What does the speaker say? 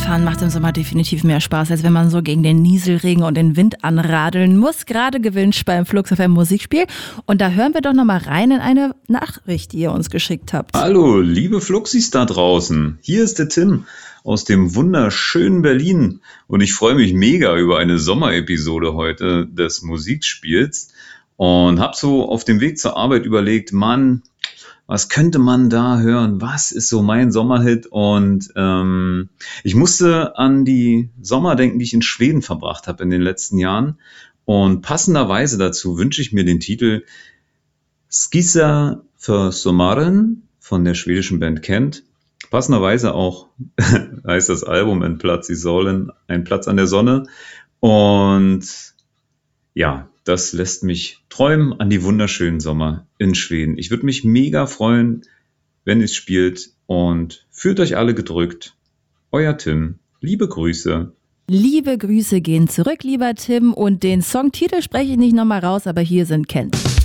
Fahrradfahren macht im Sommer definitiv mehr Spaß, als wenn man so gegen den Nieselregen und den Wind anradeln muss. Gerade gewünscht beim Flux FM Musikspiel. Und da hören wir doch nochmal rein in eine Nachricht, die ihr uns geschickt habt. Hallo, liebe Fluxis da draußen. Hier ist der Tim aus dem wunderschönen Berlin. Und ich freue mich mega über eine Sommerepisode heute des Musikspiels. Und habe so auf dem Weg zur Arbeit überlegt, Mann, was könnte man da hören? Was ist so mein Sommerhit? Und ich musste an die Sommer denken, die ich in Schweden verbracht habe in den letzten Jahren. Und passenderweise dazu wünsche ich mir den Titel Skissa för sommaren von der schwedischen Band Kent. Passenderweise auch heißt das Album Ein Platz i solen, ein Platz an der Sonne. Und ja, das lässt mich träumen an die wunderschönen Sommer in Schweden. Ich würde mich mega freuen, wenn es spielt, und fühlt euch alle gedrückt. Euer Tim. Liebe Grüße. Liebe Grüße gehen zurück, lieber Tim. Und den Songtitel spreche ich nicht nochmal raus, aber hier sind Kent.